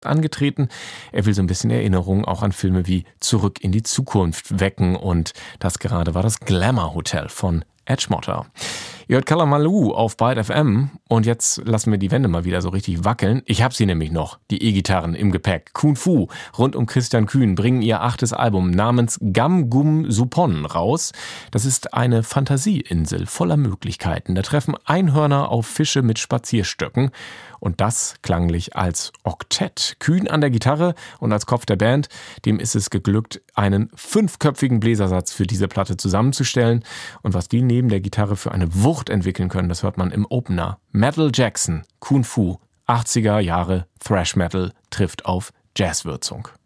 angetreten. Er will so ein bisschen Erinnerungen auch an Filme wie Zurück in die Zukunft wecken und das gerade war das Glamour Hotel von Edgemotor. Ihr hört Kalamaloo auf Byte FM und jetzt lassen wir die Wände mal wieder so richtig wackeln. Ich hab sie nämlich noch, die E-Gitarren im Gepäck. Kung Fu rund um Christian Kühn bringen ihr 8. Album namens Gam Gum Supon raus. Das ist eine Fantasieinsel voller Möglichkeiten. Da treffen Einhörner auf Fische mit Spazierstöcken und das klanglich als Oktett. Kühn an der Gitarre und als Kopf der Band, dem ist es geglückt, einen 5-köpfigen Bläsersatz für diese Platte zusammenzustellen. Und was die neben der Gitarre für eine Wucht entwickeln können, das hört man im Opener. Metal Jackson, Kung Fu, 80er Jahre Thrash Metal trifft auf Jazzwürzung.